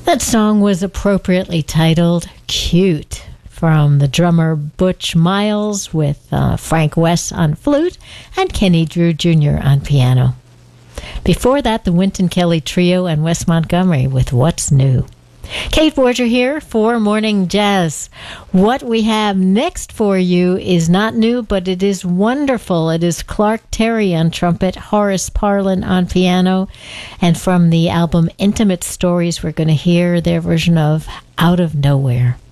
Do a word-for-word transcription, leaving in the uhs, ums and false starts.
That song was appropriately titled Cute, from the drummer Butch Miles, with uh, Frank West on flute and Kenny Drew Junior on piano. Before that, the Wynton Kelly Trio and Wes Montgomery with What's New. Kate Borger here for Morning Jazz. What we have next for you is not new, but it is wonderful. It is Clark Terry on trumpet, Horace Parlan on piano, and from the album Intimate Stories, we're going to hear their version of Out of Nowhere.